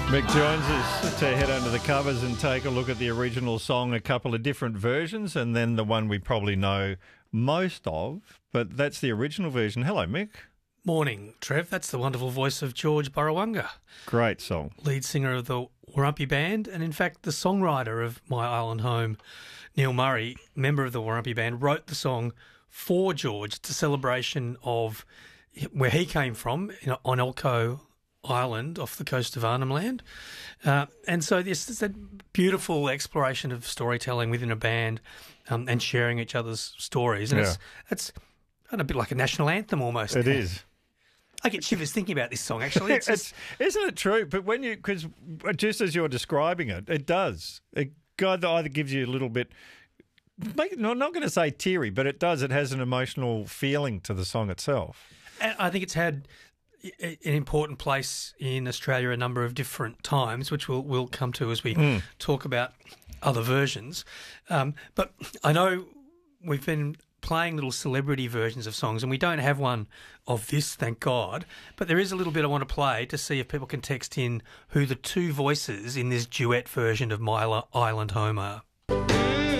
Mick Jones is to head under the covers and take a look at the original song, a couple of different versions, and then the one we probably know most of, but that's the original version. Hello, Mick. Morning, Trev. That's the wonderful voice of George Burrawunga. Great song. Lead singer of the Warumpi Band, and in fact the songwriter of My Island Home, Neil Murray, member of the Warumpi Band, wrote the song for George. It's a celebration of where he came from on Elcho Island off the coast of Arnhem Land. And so this is a beautiful exploration of storytelling within a band and sharing each other's stories. And it's a bit like a national anthem almost. It is. I get shivers thinking about this song, actually. Isn't it true? But because just as you're describing it, it does. It either gives you a little bit, I'm not going to say teary, but it does. It has an emotional feeling to the song itself. And I think it's had an important place in Australia a number of different times, which we'll come to as we talk about other versions. But I know we've been playing little celebrity versions of songs, and we don't have one of this, thank God. But there is a little bit I want to play to see if people can text in who the two voices in this duet version of My Island Home are.